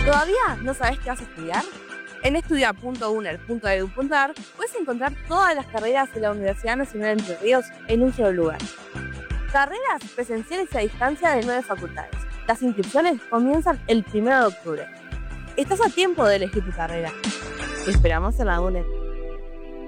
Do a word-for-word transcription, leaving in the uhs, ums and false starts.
¿Todavía no sabes qué vas a estudiar? En estudia punto uner punto edu punto ar puedes encontrar todas las carreras de la Universidad Nacional de Entre Ríos en un solo lugar. Carreras presenciales y a distancia de nueve facultades. Las inscripciones comienzan el primero de octubre. Estás a tiempo de elegir tu carrera. Te esperamos en la UNED.